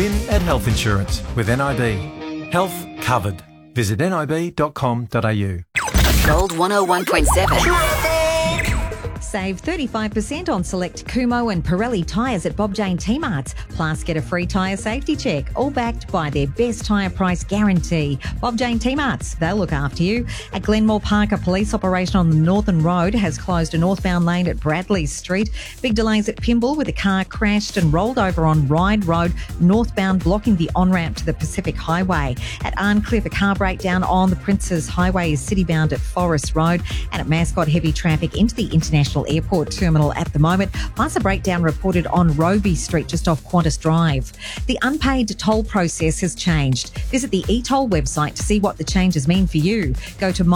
Win at Health Insurance with NIB. Health covered. Visit nib.com.au. Gold 101.7. Save 35% on select Kumho and Pirelli tyres at Bob Jane T-Marts. Plus, get a free tyre safety check, all backed by their best tyre price guarantee. Bob Jane T-Marts, they'll look after you. At Glenmore Park, a police operation on the Northern Road has closed a northbound lane at Bradley Street. Big delays at Pymble with a car crashed and rolled over on Ryde Road, northbound, blocking the on-ramp to the Pacific Highway. At Arncliffe, a car breakdown on the Princes Highway is city-bound at Forest Road. And at Mascot, heavy traffic into the International Airport terminal at the moment, plus a breakdown reported on Roby Street just off Qantas Drive. The unpaid toll process has changed. Visit the eToll website to see what the changes mean for you. Go to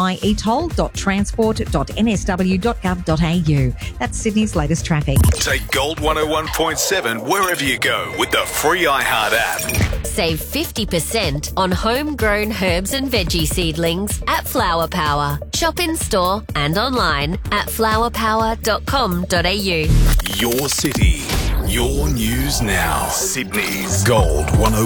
myetoll.transport.nsw.gov.au. That's Sydney's latest traffic. Take Gold 101.7 wherever you go with the free iHeart app. Save 50% on homegrown herbs and veggie seedlings at Flower Power. Shop in store and online at flowerpower.com.au. Your city, your news now. Sydney's Gold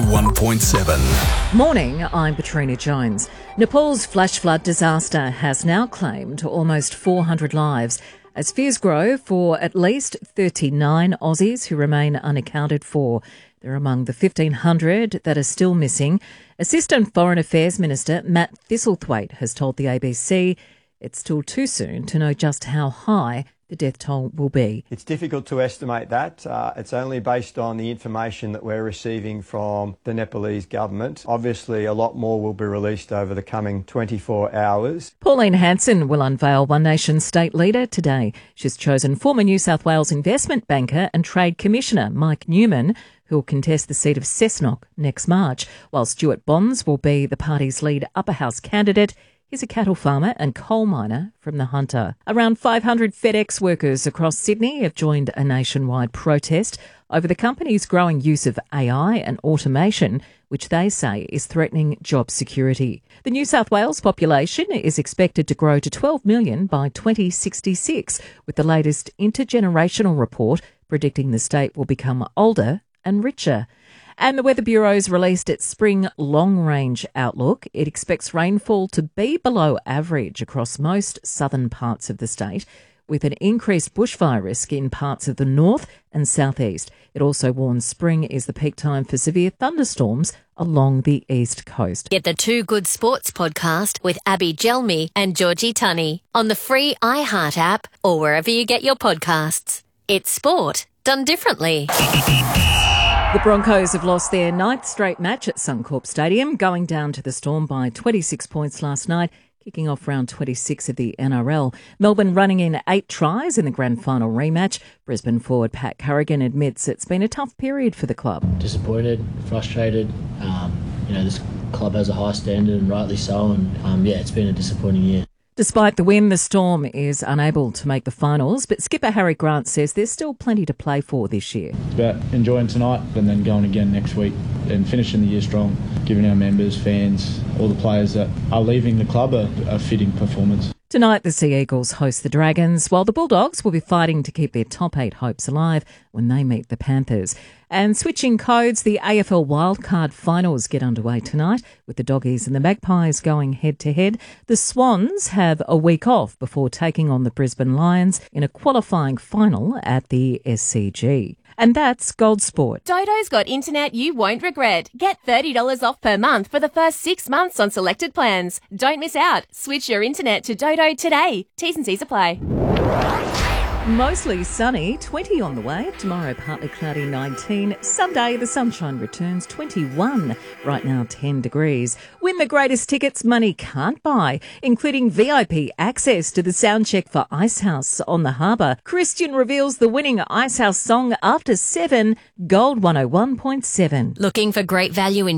101.7. Morning, I'm Katrina Jones. Nepal's flash flood disaster has now claimed almost 400 lives as fears grow for at least 39 Aussies who remain unaccounted for. They're among the 1,500 that are still missing. Assistant Foreign Affairs Minister Matt Thistlethwaite has told the ABC it's still too soon to know just how high the death toll will be. It's difficult to estimate that. It's only based on the information that we're receiving from the Nepalese government. Obviously, a lot more will be released over the coming 24 hours. Pauline Hanson will unveil One Nation state leader today. She's chosen former New South Wales investment banker and Trade Commissioner Mike Newman, who will contest the seat of Cessnock next March, while Stuart Bonds will be the party's lead upper house candidate. He's a cattle farmer and coal miner from the Hunter. Around 500 FedEx workers across Sydney have joined a nationwide protest over the company's growing use of AI and automation, which they say is threatening job security. The New South Wales population is expected to grow to 12 million by 2066, with the latest intergenerational report predicting the state will become older and richer. And the Weather Bureau's released its spring long-range outlook. It expects rainfall to be below average across most southern parts of the state, with an increased bushfire risk in parts of the north and southeast. It also warns spring is the peak time for severe thunderstorms along the east coast. Get the Two Good Sports podcast with Abby Gelmi and Georgie Tunney on the free iHeart app or wherever you get your podcasts. It's sport done differently. The Broncos have lost their ninth straight match at Suncorp Stadium, going down to the Storm by 26 points last night, kicking off round 26 of the NRL. Melbourne running in 8 tries in the grand final rematch. Brisbane forward Pat Carrigan admits it's been a tough period for the club. Disappointed, frustrated. This club has a high standard and rightly so, and it's been a disappointing year. Despite the win, the Storm is unable to make the finals, but skipper Harry Grant says there's still plenty to play for this year. It's about enjoying tonight and then going again next week and finishing the year strong, giving our members, fans, all the players that are leaving the club a fitting performance. Tonight, the Sea Eagles host the Dragons, while the Bulldogs will be fighting to keep their top 8 hopes alive when they meet the Panthers. And switching codes, the AFL Wildcard Finals get underway tonight, with the Doggies and the Magpies going head-to-head. The Swans have a week off before taking on the Brisbane Lions in a qualifying final at the SCG. And that's Gold Sport. Dodo's got internet you won't regret. Get $30 off per month for the first 6 months on selected plans. Don't miss out. Switch your internet to Dodo today. T's and C's apply. Mostly sunny, 20 on the way. Tomorrow, partly cloudy, 19. Sunday, the sunshine returns, 21. Right now, 10 degrees. Win the greatest tickets money can't buy, including VIP access to the soundcheck for Icehouse on the Harbour. Christian reveals the winning Icehouse song after 7, Gold 101.7. Looking for great value in